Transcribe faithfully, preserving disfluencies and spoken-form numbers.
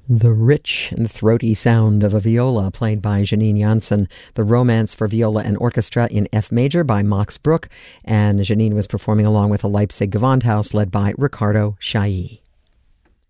The rich and throaty sound of a viola played by Janine Jansen, the Romance for Viola and Orchestra in F major by Max Bruch, and Janine was performing along with a Leipzig Gewandhaus led by Riccardo Chailly.